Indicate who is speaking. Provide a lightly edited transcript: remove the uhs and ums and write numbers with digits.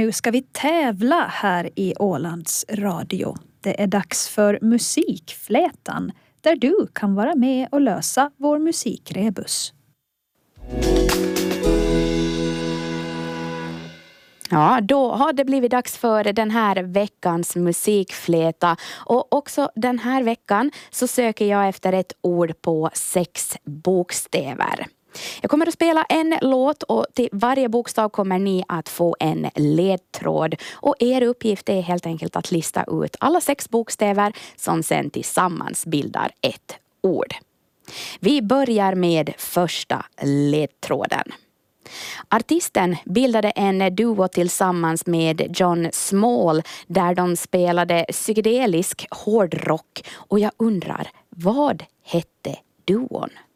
Speaker 1: nu ska vi tävla här i Ålands Radio. Det är dags för Musikflätan, där du kan vara med och lösa vår musikrebus.
Speaker 2: Ja, då har det blivit dags för den här veckans musikfläta. Och också den här veckan så söker jag efter ett ord på 6 bokstäver. Jag kommer att spela en låt och till varje bokstav kommer ni att få en ledtråd. Och er uppgift är helt enkelt att lista ut alla 6 bokstäver som sen tillsammans bildar ett ord. Vi börjar med första ledtråden. Artisten bildade en duo tillsammans med John Small där de spelade psykedelisk hårdrock och jag undrar, vad hette duon?